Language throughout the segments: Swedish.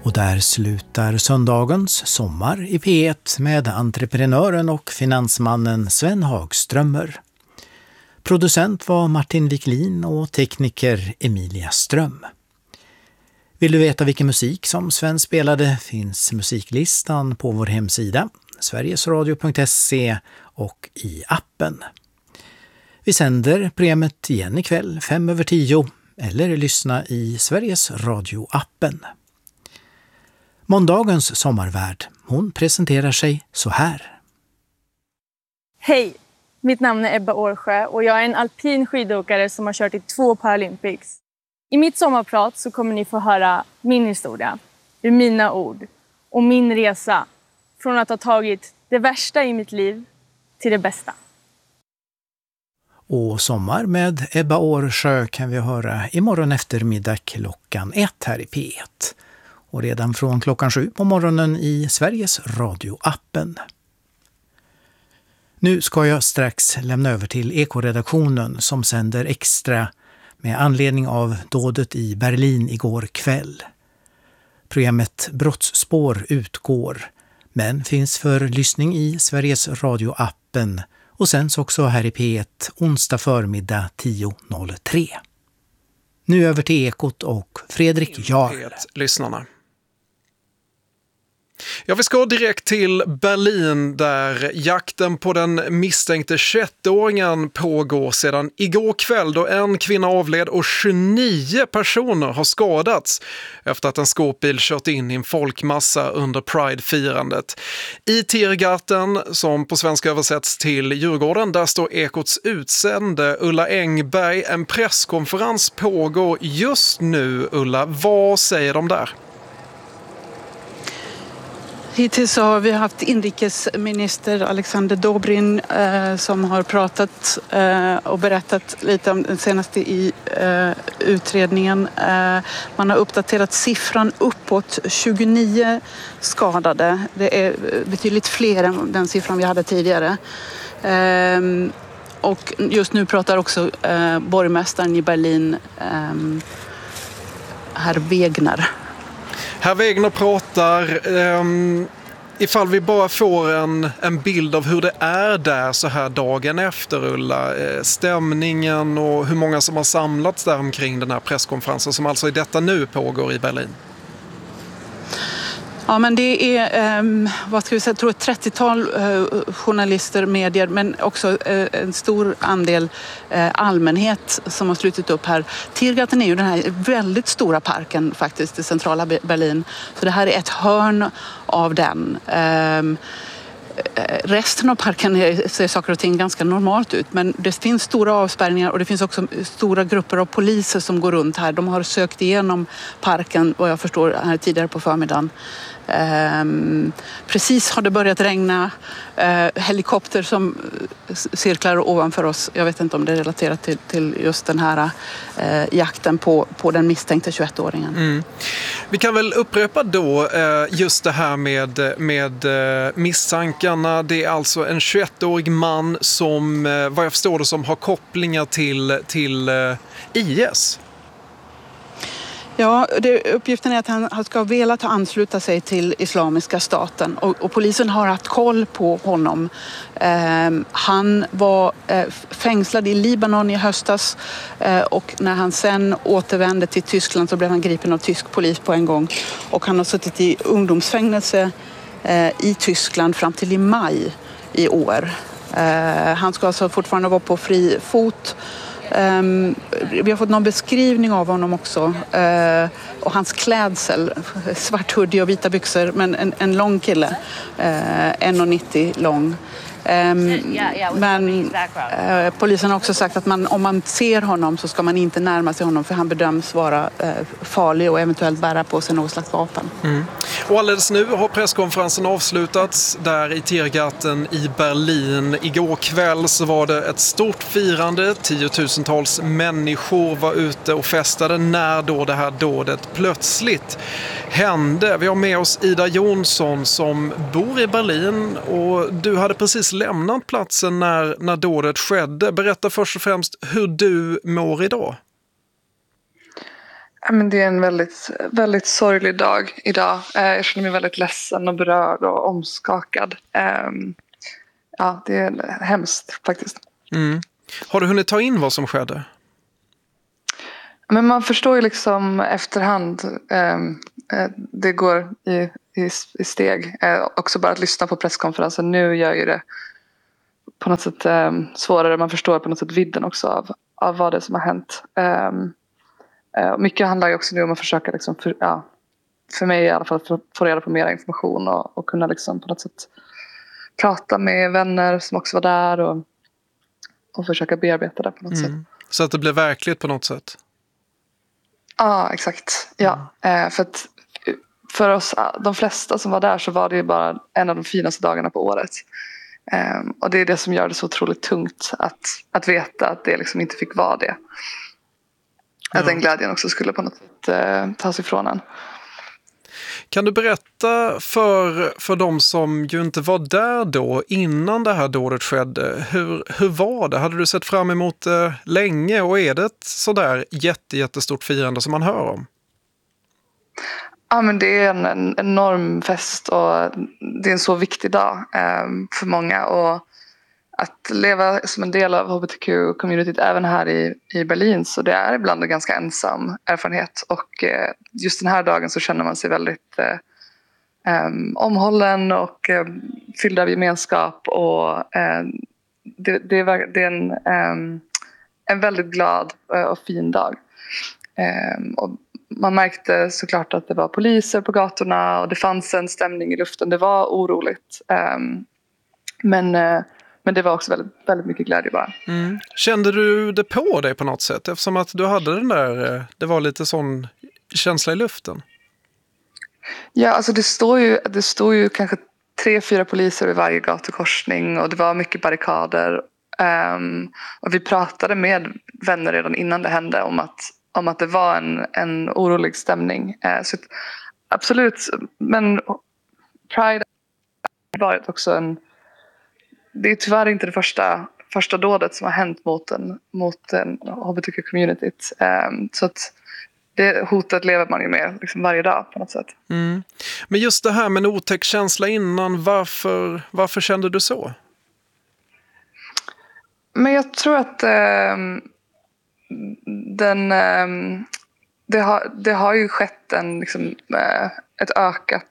Och där slutar söndagens Sommar i P1 med entreprenören och finansmannen Sven Hagströmer. Producent var Martin Wiklin och tekniker Emilia Ström. Vill du veta vilken musik som Sven spelade finns musiklistan på vår hemsida sverigesradio.se och i appen. Vi sänder programmet igen ikväll 5:10 eller lyssna i Sveriges Radio-appen. Måndagens sommarvärd, hon presenterar sig så här. Hej, mitt namn är Ebba Årsjö och jag är en alpin skidåkare som har kört i 2 Paralympics. I mitt sommarprat så kommer ni få höra min historia, ur mina ord och min resa från att ha tagit det värsta i mitt liv till det bästa. Och Sommar med Ebba Årsjö kan vi höra imorgon eftermiddag klockan 1 här i P1. Och redan från klockan 7 på morgonen i Sveriges Radio-appen. Nu ska jag strax lämna över till Ekoredaktionen som sänder extra med anledning av dådet i Berlin igår kväll. Programmet Brottsspår utgår, men finns för lyssning i Sveriges Radio-appen och sänds också här i P1 onsdag förmiddag 10.03. Nu över till Ekot och Fredrik Jarl. Lyssnarna. Ja, vi ska direkt till Berlin där jakten på den misstänkte 21-åringen pågår sedan igår kväll då en kvinna avled och 29 personer har skadats efter att en skåpbil kört in i en folkmassa under Pride-firandet. I Tiergarten, som på svenska översätts till Djurgården, där står Ekots utsände Ulla Engberg. En presskonferens pågår just nu, Ulla. Vad säger de där? Hittills så har vi haft inrikesminister Alexander Dobrin som har pratat och berättat lite om den senaste i utredningen. Man har uppdaterat siffran uppåt 29 skadade. Det är betydligt fler än den siffran vi hade tidigare. Och just nu pratar också borgmästaren i Berlin, herr Wegner. Herr Wegner pratar, ifall vi bara får en bild av hur det är där så här dagen efter, Ulla, stämningen och hur många som har samlats där omkring den här presskonferensen som alltså i detta nu pågår i Berlin. Ja, men det är, vad ska vi säga, jag tror ett 30-tal journalister, medier, men också en stor andel allmänhet som har slutit upp här. Tiergarten är ju den här väldigt stora parken faktiskt i centrala Berlin. Så det här är ett hörn av den. Resten av parken ser saker och ting ganska normalt ut, men det finns stora avspärrningar och det finns också stora grupper av poliser som går runt här. De har sökt igenom parken, vad jag förstår, här tidigare på förmiddagen. Precis har det börjat regna, helikopter som cirklar ovanför oss. Jag vet inte om det är relaterat till just den här jakten på den misstänkte 21-åringen. Mm. Vi kan väl upprepa då just det här med misstankarna. Det är alltså en 21-årig man som, vad jag förstår det, som har kopplingar till IS. Ja, uppgiften är att han ska ha velat ansluta sig till Islamiska staten och polisen har haft koll på honom. Han var fängslad i Libanon i höstas och när han sen återvände till Tyskland så blev han gripen av tysk polis på en gång. Och han har suttit i ungdomsfängelse i Tyskland fram till i maj i år. Han ska alltså fortfarande vara på fri fot. Vi har fått någon beskrivning av honom också och hans klädsel, svart hoodie och vita byxor, men en lång kille, 1,90 lång. Men polisen har också sagt att om man ser honom så ska man inte närma sig honom för han bedöms vara farlig och eventuellt bära på sig något slags vapen. Mm. Och alldeles nu har presskonferensen avslutats där i Tiergarten i Berlin. Igår kväll så var det ett stort firande. 10-tusentals människor var ute och festade när då det här dådet plötsligt hände. Vi har med oss Ida Jonsson som bor i Berlin och du hade precis lämnat platsen när dådet skedde. Berätta först och främst hur du mår idag. Men det är en väldigt, väldigt sorglig dag idag. Jag känner mig väldigt ledsen och berörd och omskakad. Ja, det är hemskt faktiskt. Mm. Har du hunnit ta in vad som skedde? Men man förstår ju liksom efterhand. Det går i steg. Också bara att lyssna på presskonferensen nu gör ju det på något sätt svårare. Man förstår på något sätt vidden också av vad det är som har hänt. Mycket handlar ju också nu om att försöka liksom för mig i alla fall få reda på mer information och kunna liksom på något sätt prata med vänner som också var där och försöka bearbeta det på något sätt. Så att det blev verkligt på något sätt? Ja, exakt. Ja. För oss, de flesta som var där, så var det ju bara en av de finaste dagarna på året. Och det är det som gör det så otroligt tungt att veta att det liksom inte fick vara det. Att den glädjen också skulle på något sätt tas ifrån en. Kan du berätta för de som ju inte var där då, innan det här dådet skedde, hur var det? Hade du sett fram emot det länge, och är det ett sådär jättestort firande som man hör om? Ja, men det är en enorm fest, och det är en så viktig dag för många. Och att leva som en del av hbtq-communityt även här i Berlin, så det är ibland en ganska ensam erfarenhet. Och just den här dagen så känner man sig väldigt omhållen och fylld av gemenskap. Och det är en väldigt glad och fin dag. Och man märkte såklart att det var poliser på gatorna och det fanns en stämning i luften. Det var oroligt. Men det var också väldigt, väldigt mycket glädje bara. Kände du det på dig på något sätt? Eftersom att du hade den där, det var lite sån känsla i luften. Ja, alltså det står ju kanske 3-4 poliser vid varje gatukorsning, och det var mycket barrikader. Och vi pratade med vänner redan innan det hände om att det var en orolig stämning. Så absolut, men Pride har varit också det är tyvärr inte det första dådet som har hänt mot en hbtq-communityt. Så att det hotet lever man ju med liksom varje dag på något sätt. Men just det här med en otäck känsla innan, varför kände du så? Men jag tror att det har ju skett ett ökat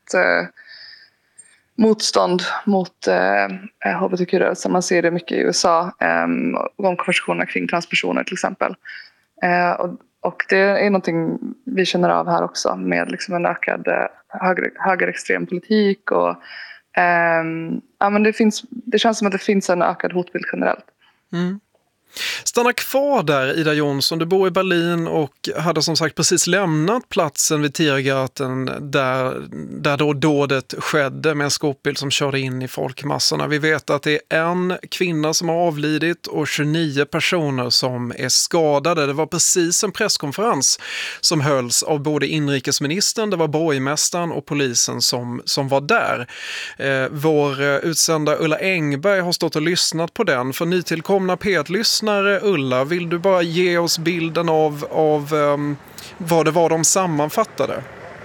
motstånd mot hbtq-rörelsen. Man ser det mycket i USA, om konversationer kring transpersoner till exempel. Och det är någonting vi känner av här också, med liksom en ökad högerextrem politik. Och, men det känns som att det finns en ökad hotbild generellt. Stanna kvar där, Ida Jonsson. Du bor i Berlin och hade som sagt precis lämnat platsen vid Tiergarten där då dådet skedde, med en skåpbil som körde in i folkmassorna. Vi vet att det är en kvinna som har avlidit och 29 personer som är skadade. Det var precis en presskonferens som hölls av både inrikesministern, det var borgmästaren och polisen som var där. Vår utsända Ulla Engberg har stått och lyssnat på den. För nytillkomna P1-lyssnare, Ulla, vill du bara ge oss bilden av vad det var de sammanfattade?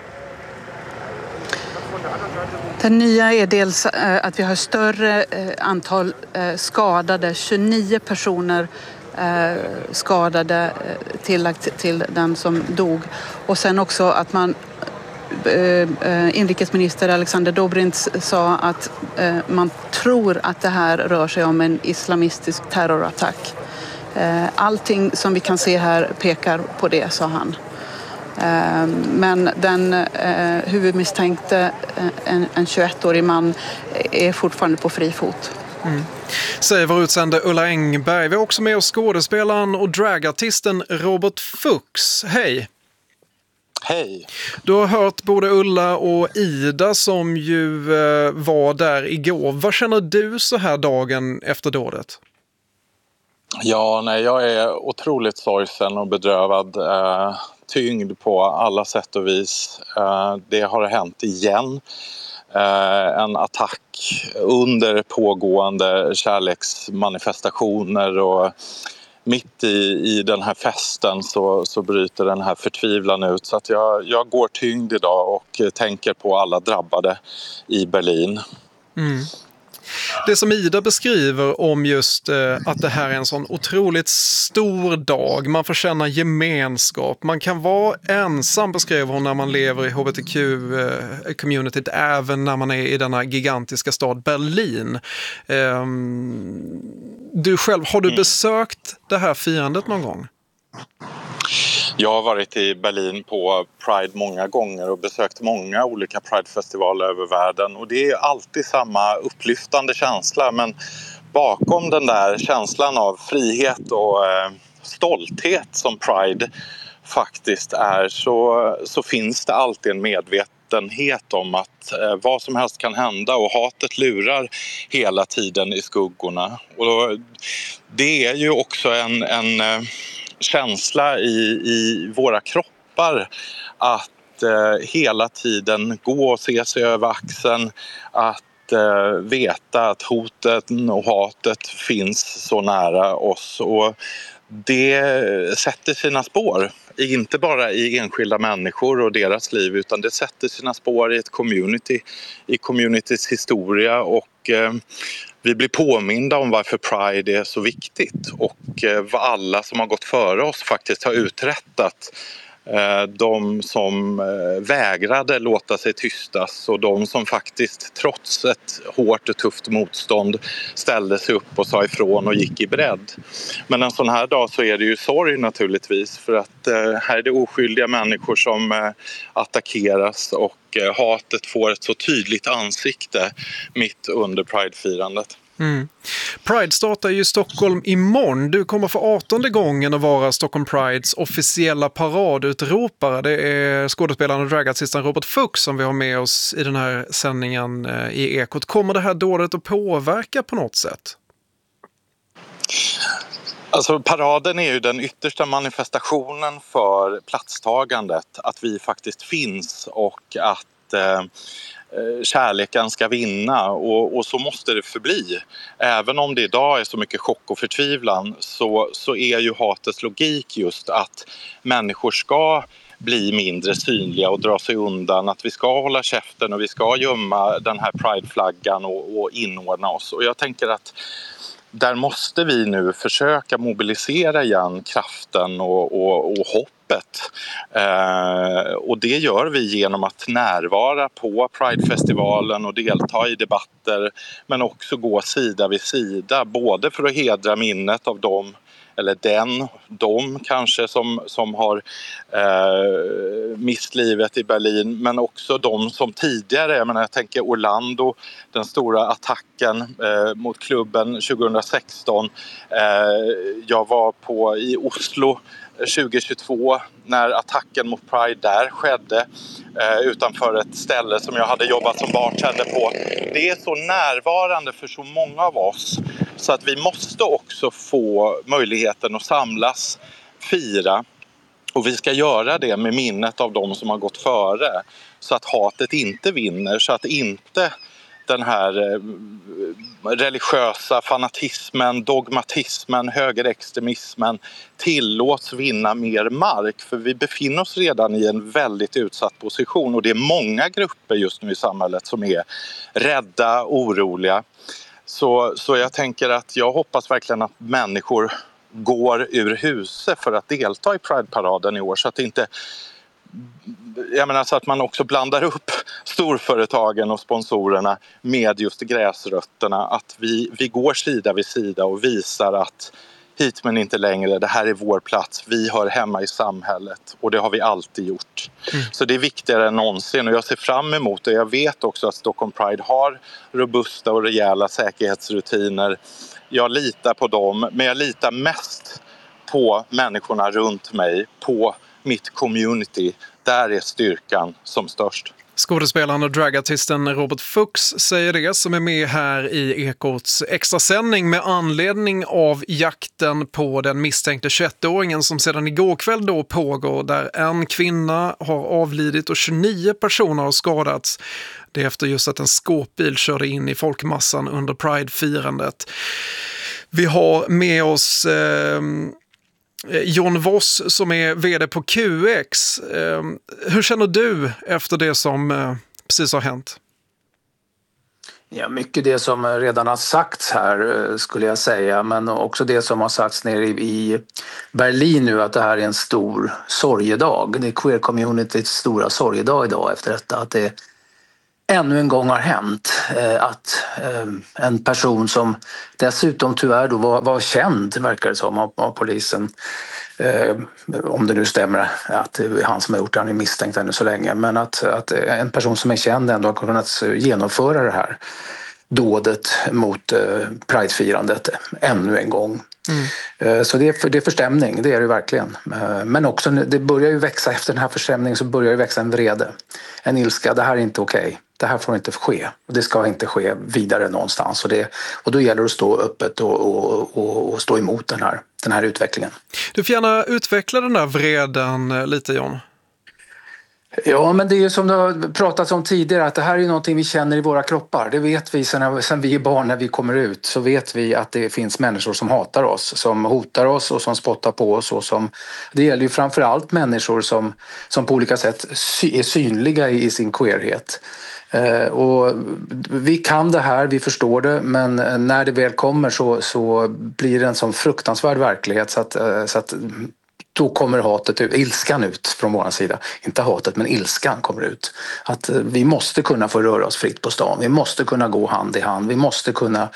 Den nya är dels att vi har större antal skadade, 29 personer skadade tillagt till den som dog. Och sen också att inrikesminister Alexander Dobrindt sa att man tror att det här rör sig om en islamistisk terrorattack. Allting som vi kan se här pekar på det, sa han. Men den huvudmisstänkte, en 21-årig man, är fortfarande på fri fot. Säger vår utsände Ulla Engberg. Vi har också med oss skådespelaren och dragartisten Robert Fuchs. Hej! Hej! Du har hört både Ulla och Ida som ju var där igår. Vad känner du så här dagen efter dådet? Ja, jag är otroligt sorgsen och bedrövad. Tyngd på alla sätt och vis. Det har hänt igen. En attack under pågående kärleksmanifestationer och mitt i den här festen så bryter den här förtvivlan ut. Så att jag går tyngd idag och tänker på alla drabbade i Berlin. Mm. Det som Ida beskriver om just att det här är en sån otroligt stor dag. Man får känna gemenskap. Man kan vara ensam, beskriver hon, när man lever i hbtq-communityt, även när man är i denna gigantiska stad Berlin. Du själv, har du besökt det här firandet någon gång? Jag har varit i Berlin på Pride många gånger och besökt många olika Pride-festivaler över världen. Och det är alltid samma upplyftande känsla, men bakom den där känslan av frihet och stolthet som Pride faktiskt är så finns det alltid en medvetenhet om att vad som helst kan hända, och hatet lurar hela tiden i skuggorna. Och det är ju också en känsla i våra kroppar att hela tiden gå och se sig över axeln, att veta att hotet och hatet finns så nära oss, och det sätter sina spår, inte bara i enskilda människor och deras liv, utan det sätter sina spår i ett community, i communityts historia, och vi blir påminda om varför Pride är så viktigt och vad alla som har gått före oss faktiskt har uträttat. De som vägrade låta sig tystas och de som faktiskt trots ett hårt och tufft motstånd ställde sig upp och sa ifrån och gick i bredd. Men en sån här dag så är det ju sorg naturligtvis, för att här är det oskyldiga människor som attackeras och hatet får ett så tydligt ansikte mitt under Pride-firandet. Mm. Pride startar ju i Stockholm imorgon. Du kommer för 18:e gången att vara Stockholm Prides officiella paradutropare. Det är skådespelaren och dragartisten Robert Fuchs som vi har med oss i den här sändningen i Ekot. Kommer det här dådet att påverka på något sätt? Alltså, paraden är ju den yttersta manifestationen för platstagandet. Att vi faktiskt finns och att kärleken ska vinna, och så måste det förbli. Även om det idag är så mycket chock och förtvivlan så är ju hatets logik just att människor ska bli mindre synliga och dra sig undan, att vi ska hålla käften och vi ska gömma den här Pride-flaggan och inordna oss. Och jag tänker att där måste vi nu försöka mobilisera igen kraften och hoppet. Och det gör vi genom att närvara på Pride-festivalen och delta i debatter, men också gå sida vid sida, både för att hedra minnet av dem, eller de kanske som har mist livet i Berlin, men också de som tidigare, jag tänker Orlando, den stora attacken mot klubben 2016. Jag var i Oslo 2022 när attacken mot Pride där skedde utanför ett ställe som jag hade jobbat som bartender på. Det är så närvarande för så många av oss, så att vi måste också få möjligheten att samlas, fira, och vi ska göra det med minnet av de som har gått före, så att hatet inte vinner, så att inte den här religiösa fanatismen, dogmatismen, högerextremismen tillåts vinna mer mark. För vi befinner oss redan i en väldigt utsatt position, och det är många grupper just nu i samhället som är rädda, oroliga. Så jag tänker att jag hoppas verkligen att människor går ur huset för att delta i Pride-paraden i år, så att det inte, så att man också blandar upp storföretagen och sponsorerna med just gräsrötterna, att vi går sida vid sida och visar att hit men inte längre, det här är vår plats, vi hör hemma i samhället, och det har vi alltid gjort. Så det är viktigare än någonsin, och jag ser fram emot det. Jag vet också att Stockholm Pride har robusta och rejäla säkerhetsrutiner. Jag litar på dem, men jag litar mest på människorna runt mig, på mitt community. Där är styrkan som störst. Skådespelaren och dragartisten Robert Fuchs säger det, som är med här i Ekots extrasändning med anledning av jakten på den misstänkte 21-åringen som sedan igår kväll då pågår, där en kvinna har avlidit och 29 personer har skadats. Det är efter just att en skåpbil körde in i folkmassan under Pride-firandet. Vi har med oss John Voss som är vd på QX. Hur känner du efter det som precis har hänt? Ja, mycket det som redan har sagts här skulle jag säga, men också det som har sagts nere i Berlin nu, att det här är en stor sorgedag. Det är queer-communityts stora sorgedag idag efter detta, att det ännu en gång har hänt att en person som dessutom tyvärr då var känd, verkar det som, av polisen. Om det nu stämmer att det är han som har gjort det, han är misstänkt ännu så länge, men att en person som är känd ändå har kunnat genomföra det här dådet mot Pride-firandet ännu en gång. Så det är förstämning, det är det verkligen. Men också det börjar ju växa, efter den här förstämningen så börjar det växa en vrede, en ilska. Det här är inte okej. Det här får inte ske. Och det ska inte ske vidare någonstans. Och då gäller det att stå öppet och stå emot den här utvecklingen. Du får gärna utveckla den där vreden lite, John. Ja, men det är ju som det har pratats om tidigare, att det här är någonting vi känner i våra kroppar. Det vet vi sen vi är barn, när vi kommer ut, så vet vi att det finns människor som hatar oss, som hotar oss och som spottar på oss. Det gäller ju framförallt människor som på olika sätt är synliga i sin queerhet. Och vi kan det här, vi förstår det, men när det väl kommer så blir det en sån fruktansvärd verklighet så att då kommer hatet ut, ilskan ut från vår sida. Inte hatet, men ilskan kommer ut. Att vi måste kunna få röra oss fritt på stan. Vi måste kunna gå hand i hand. Vi måste kunna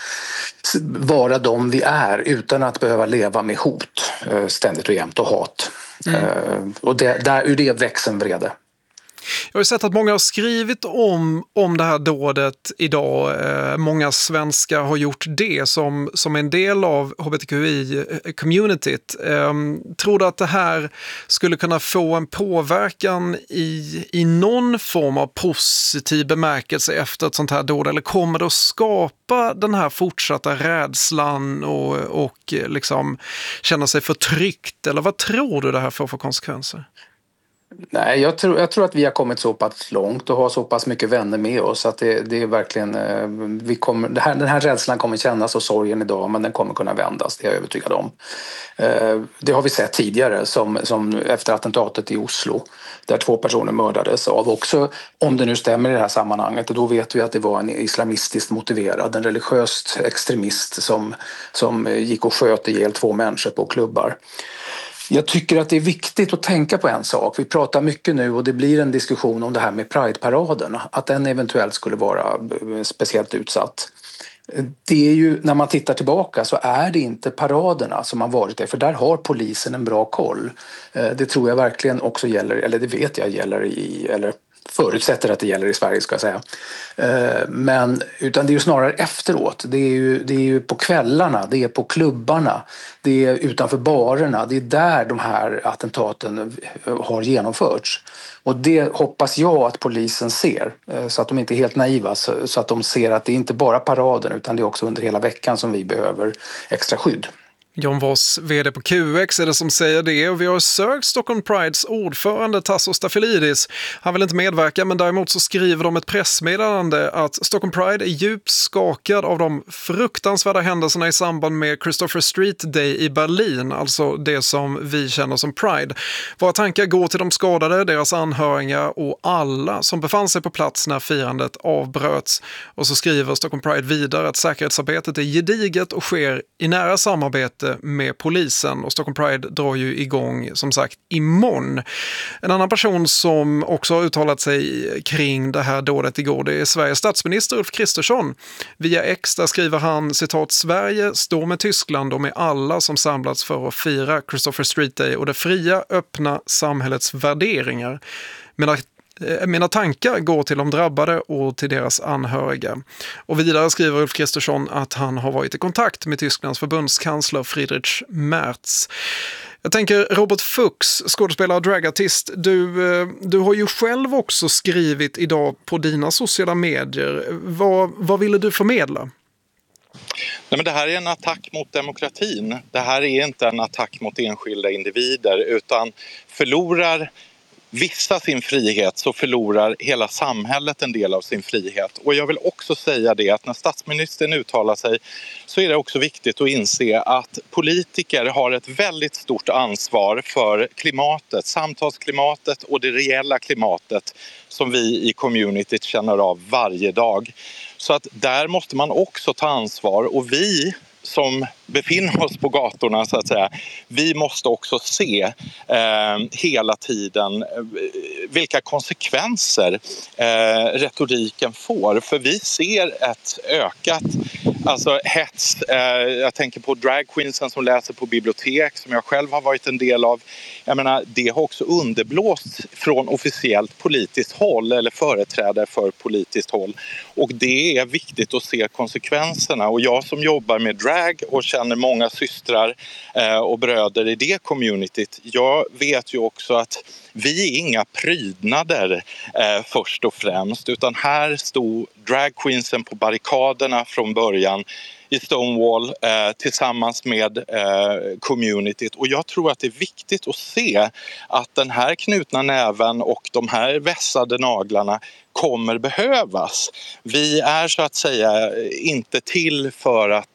vara de vi är utan att behöva leva med hot ständigt och jämt och hat. Och ur det växer en vrede. Jag har sett att många har skrivit om det här dådet idag. Många svenskar har gjort det som en del av hbtqi-communityt. Tror du att det här skulle kunna få en påverkan i någon form av positiv bemärkelse efter ett sånt här dåd? Eller kommer det att skapa den här fortsatta rädslan och liksom känna sig förtryckt? Eller vad tror du det här får för konsekvenser? Nej, jag tror att vi har kommit så pass långt och har så pass mycket vänner med oss att det är verkligen, den här rädslan kommer kännas och sorgen idag, men den kommer kunna vändas, det är jag övertygad om. Det har vi sett tidigare, som efter attentatet i Oslo, där 2 personer mördades av också, om det nu stämmer i det här sammanhanget, och då vet vi att det var en islamistiskt motiverad, en religiöst extremist som gick och sköt ihjäl 2 människor på klubbar. Jag tycker att det är viktigt att tänka på en sak. Vi pratar mycket nu och det blir en diskussion om det här med Pride-paraden. Att den eventuellt skulle vara speciellt utsatt. Det är ju, när man tittar tillbaka så är det inte paraderna som har varit det. För där har polisen en bra koll. Det tror jag verkligen också gäller, eller det vet jag gäller eller förutsätter att det gäller i Sverige, ska jag säga. Utan det är ju snarare efteråt. Det är ju på kvällarna, det är på klubbarna, det är utanför barerna. Det är där de här attentaten har genomförts. Och det hoppas jag att polisen ser, så att de inte är helt naiva, så att de ser att det är inte bara paraden utan det är också under hela veckan som vi behöver extra skydd. John Voss, vd på QX, är det som säger det. Och vi har sökt Stockholm Prides ordförande Tasso Stafilidis. Han vill inte medverka, men däremot så skriver de ett pressmeddelande att Stockholm Pride är djupt skakad av de fruktansvärda händelserna i samband med Christopher Street Day i Berlin, alltså det som vi känner som Pride. Våra tankar går till de skadade, deras anhöriga och alla som befann sig på plats när firandet avbröts. Och så skriver Stockholm Pride vidare att säkerhetsarbetet är gediget och sker i nära samarbete med polisen, och Stockholm Pride drar ju igång som sagt imorgon. En annan person som också har uttalat sig kring det här dådet igår, det är Sveriges statsminister Ulf Kristersson. Via X där skriver han, citat, Sverige står med Tyskland och med alla som samlats för att fira Christopher Street Day och det fria, öppna samhällets värderingar. Mina tankar går till de drabbade och till deras anhöriga. Och vidare skriver Ulf Kristersson att han har varit i kontakt med Tysklands förbundskansler Friedrich Merz. Jag tänker, Robert Fuchs, skådespelare och dragartist, du har ju själv också skrivit idag på dina sociala medier. Vad ville du förmedla? Nej, men det här är en attack mot demokratin. Det här är inte en attack mot enskilda individer, utan förlorar vissa sin frihet så förlorar hela samhället en del av sin frihet. Och jag vill också säga det att när statsministern uttalar sig så är det också viktigt att inse att politiker har ett väldigt stort ansvar för klimatet, samtalsklimatet och det reella klimatet som vi i communityt känner av varje dag. Så att där måste man också ta ansvar, och vi som befinner oss på gatorna så att säga, vi måste också se hela tiden vilka konsekvenser retoriken får. För vi ser ett ökat hets. Jag tänker på dragqueensen som läser på bibliotek som jag själv har varit en del av. Jag menar, det har också underblåst från officiellt politiskt håll eller företrädare för politiskt håll. Och det är viktigt att se konsekvenserna. Och jag som jobbar med drag och känner många systrar och bröder i det communityt, jag vet ju också att vi är inga prydnader först och främst, utan här stod dragqueensen på barrikaderna från början i Stonewall tillsammans med communityt. Och jag tror att det är viktigt att se att den här knutna näven och de här vässade naglarna kommer behövas. Vi är så att säga inte till för att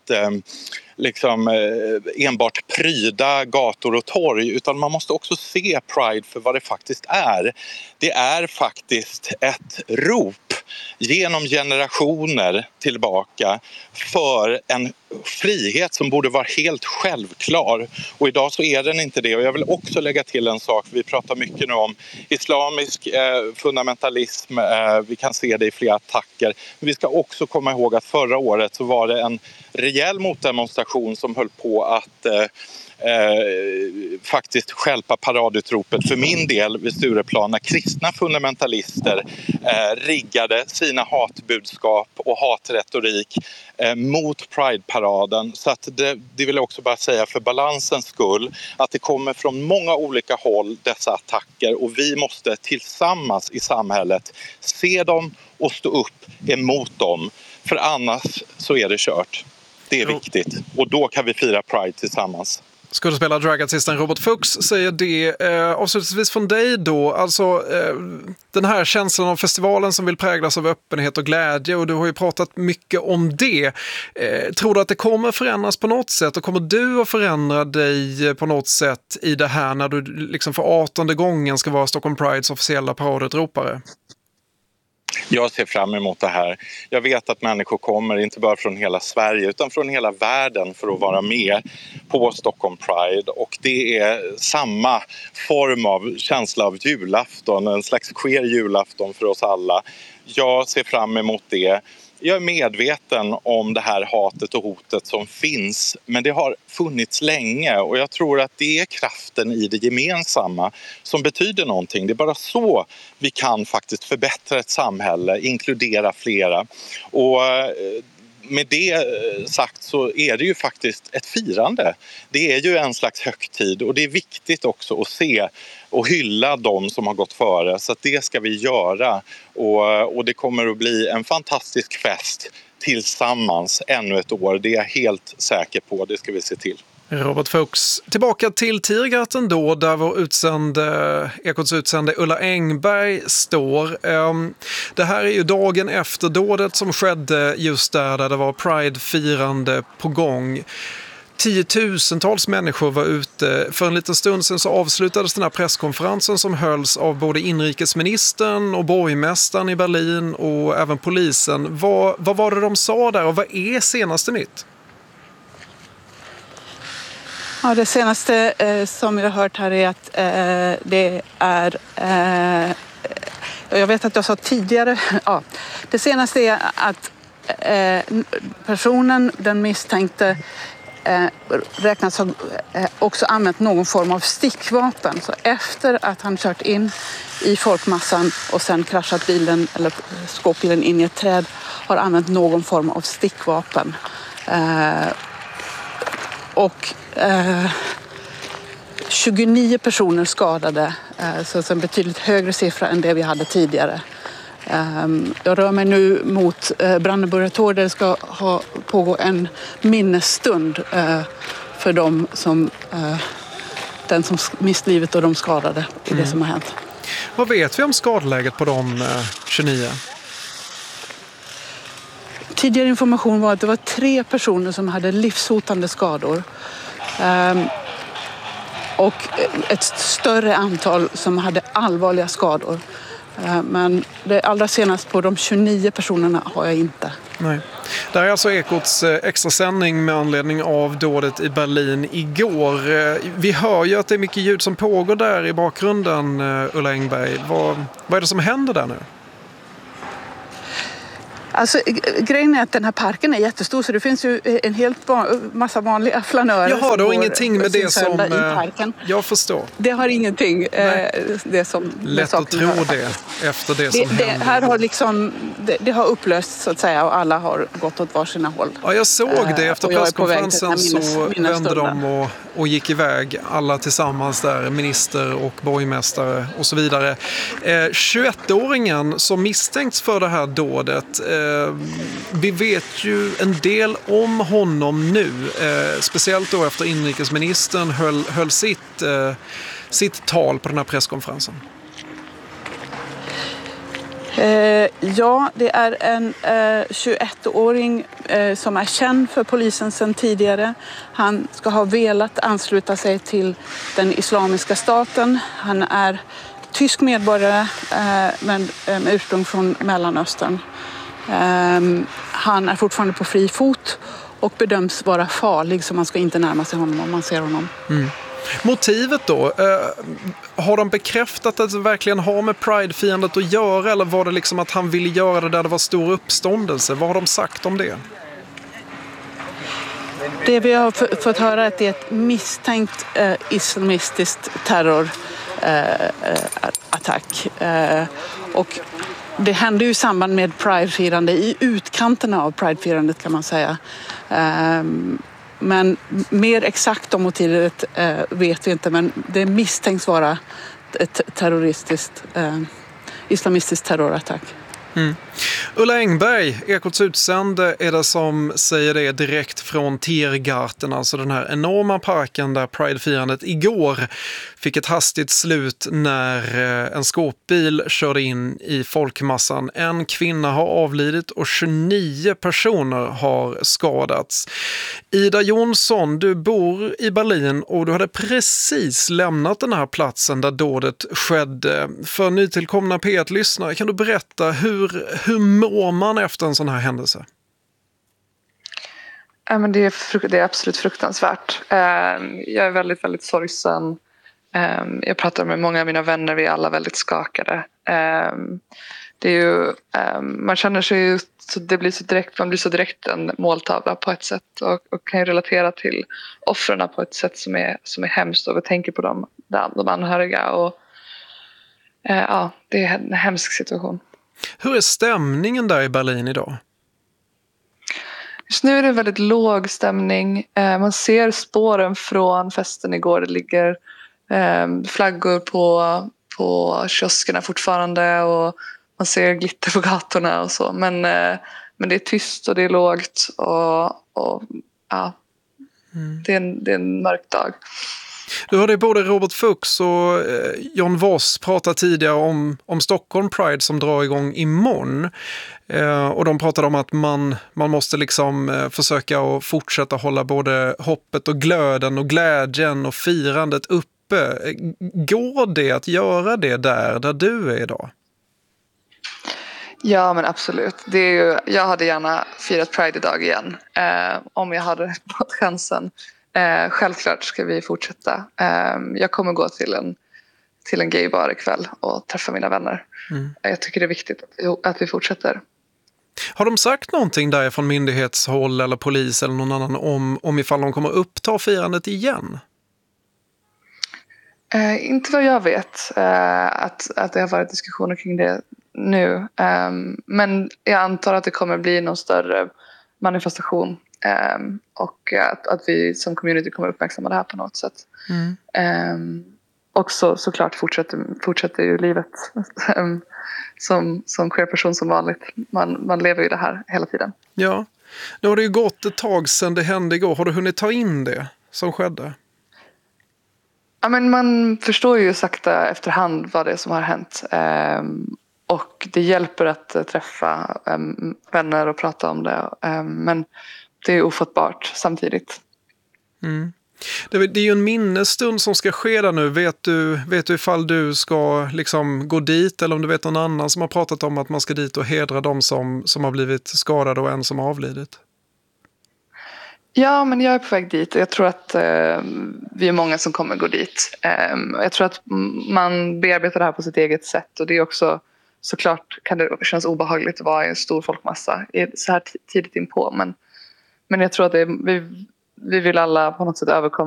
enbart pryda gator och torg, utan man måste också se Pride för vad det faktiskt är. Det är faktiskt ett rop genom generationer tillbaka för en frihet som borde vara helt självklar. Och idag så är den inte det. Och jag vill också lägga till en sak. Vi pratar mycket nu om islamisk fundamentalism. Vi kan se det i flera attacker. Men vi ska också komma ihåg att förra året så var det en rejäl motdemonstration som höll på att faktiskt stjälpa paradutropet för min del vid Stureplan när kristna fundamentalister riggade sina hatbudskap och hatretorik mot Pride-paraden. Så att det vill jag också bara säga för balansens skull att det kommer från många olika håll dessa attacker, och vi måste tillsammans i samhället se dem och stå upp emot dem, för annars så är det kört. Det är viktigt, och då kan vi fira Pride tillsammans. Skådespelare dragartisten Robert Fuchs säger det. Avslutningsvis från dig då, alltså den här känslan av festivalen som vill präglas av öppenhet och glädje, och du har ju pratat mycket om det. Tror du att det kommer förändras på något sätt, och kommer du att förändra dig på något sätt i det här när du liksom för 18:e gången ska vara Stockholm Prides officiella paradutropare? Jag ser fram emot det här. Jag vet att människor kommer inte bara från hela Sverige utan från hela världen för att vara med på Stockholm Pride. Och det är samma form av känsla av julafton, en slags queer julafton för oss alla. Jag ser fram emot det. Jag är medveten om det här hatet och hotet som finns, men det har funnits länge, och jag tror att det är kraften i det gemensamma som betyder någonting. Det är bara så vi kan faktiskt förbättra ett samhälle, inkludera flera. Och med det sagt så är det ju faktiskt ett firande. Det är ju en slags högtid, och det är viktigt också att se och hylla de som har gått före. Så att det ska vi göra, och det kommer att bli en fantastisk fest tillsammans ännu ett år. Det är jag helt säker på, det ska vi se till. Robert Fuchs. Tillbaka till Tiergarten då, där vår Ekots utsände Ulla Engberg står. Det här är ju dagen efter dådet som skedde just där det var Pride-firande på gång. 10,000-tals människor var ute. För en liten stund sedan så avslutades den här presskonferensen som hölls av både inrikesministern och borgmästaren i Berlin och även polisen. Vad var det de sa där, och vad är senaste nytt? Ja, det senaste som jag har hört här är att det är... jag vet att jag sa tidigare... Ja, det senaste är att personen, den misstänkte, räknas ha också använt någon form av stickvapen. Så efter att han kört in i folkmassan och sen kraschat bilen eller skåpbilen in i ett träd har använt någon form av stickvapen. Och 29 personer skadade, så en betydligt högre siffra än det vi hade tidigare. Jag rör mig nu mot Brandenburger Tor där det ska pågå en minnesstund för den som mist livet och de skadade i det som har hänt. Vad vet vi om skadeläget på de 29? Tidigare information var att det var 3 personer som hade livshotande skador. Och ett större antal som hade allvarliga skador. Men det allra senast på de 29 personerna har jag inte. Nej. Det här är alltså Ekots extrasändning med anledning av dådet i Berlin igår. Vi hör ju att det är mycket ljud som pågår där i bakgrunden, Ulla Engberg. Vad är det som händer där nu? Alltså, grejen är att den här parken är jättestor så det finns ju en helt massa vanliga flanörer. Jaha, det har ingenting med det som... i parken. Jag förstår. Det har ingenting. Det som lätt att tro det efter det som händer. Här har liksom, det har upplösts så att säga och alla har gått åt varsina håll. Ja, jag såg det efter presskonferensen så vände de och gick iväg alla tillsammans där, minister och borgmästare och så vidare. 21-åringen som misstänkts för det här dådet, vi vet ju en del om honom nu, speciellt då efter inrikesministern höll sitt tal på den här presskonferensen. Ja, det är en 21-åring som är känd för polisen sedan tidigare. Han ska ha velat ansluta sig till den islamiska staten. Han är tysk medborgare men med ursprung från Mellanöstern. Han är fortfarande på fri fot och bedöms vara farlig så man ska inte närma sig honom om man ser honom. Mm. Motivet då? Har de bekräftat att det verkligen har med Pride-firandet att göra eller var det liksom att han ville göra det där det var stor uppståndelse? Vad har de sagt om det? Det vi har fått höra är att det är ett misstänkt islamistiskt terrorattack. Och det hände ju i samband med Pride-firande, i utkanterna av Pride-firandet kan man säga. Men mer exakt om motivet vet vi inte, men det misstänks vara ett islamistiskt terrorattack. Mm. Ulla Engberg, Ekots utsände, är det som säger det direkt från Tiergarten, alltså den här enorma parken där Pride-firandet igår fick ett hastigt slut när en skåpbil körde in i folkmassan. En kvinna har avlidit och 29 personer har skadats. Ida Jonsson, du bor i Berlin och du hade precis lämnat den här platsen där dådet skedde. För nytillkomna P1-lyssnare, kan du berätta hur mår man efter en sån här händelse? Men det är absolut fruktansvärt. Jag är väldigt, väldigt sorgsen. Jag pratar med många av mina vänner, vi är alla väldigt skakade. Det är ju, man känner sig ju, man blir så direkt en måltavla på ett sätt och kan ju relatera till offren på ett sätt som är hemskt och vi tänker på de anhöriga och ja, det är en hemsk situation. Hur är stämningen där i Berlin idag? Just nu är det väldigt låg stämning. Man ser spåren från festen igår. Det ligger flaggor på kioskerna fortfarande och man ser glitter på gatorna och så. Men det är tyst och det är lågt och ja, det är en mörk dag. Du hörde både Robert Fuchs och John Voss prata tidigare om Stockholm Pride som drar igång imorgon. Och de pratade om att man måste liksom försöka att fortsätta hålla både hoppet och glöden och glädjen och firandet uppe. Går det att göra det där du är idag? Ja, men absolut. Jag hade gärna firat Pride idag igen om jag hade fått chansen. Självklart ska vi fortsätta. Jag kommer gå till en gaybar ikväll och träffa mina vänner. Jag tycker det är viktigt att vi fortsätter. Har de sagt någonting där från myndighetshåll eller polis eller någon annan om ifall de kommer uppta firandet igen? Inte vad jag vet att det har varit diskussioner kring det nu. Men jag antar att det kommer bli någon större manifestation. Och att vi som community kommer uppmärksamma det här på något sätt. Och såklart fortsätter ju livet som queer-person som vanligt. Man lever ju det här hela tiden. Ja, nu har det ju gått ett tag sedan det hände igår. Har du hunnit ta in det som skedde? Ja, men man förstår ju sakta efterhand vad det är som har hänt. Och det hjälper att träffa vänner och prata om det. Men det är ofattbart samtidigt. Mm. Det är ju en minnesstund som ska ske där nu. Vet du ifall du ska liksom gå dit, eller om du vet någon annan som har pratat om att man ska dit och hedra de som har blivit skadade och en som har avlidit? Ja, men jag är på väg dit. Jag tror att vi är många som kommer gå dit. Jag tror att man bearbetar det här på sitt eget sätt. Och det är också, såklart kan det kännas obehagligt att vara i en stor folkmassa så här tidigt inpå. Men jag tror att vi vill alla på något sätt överkomma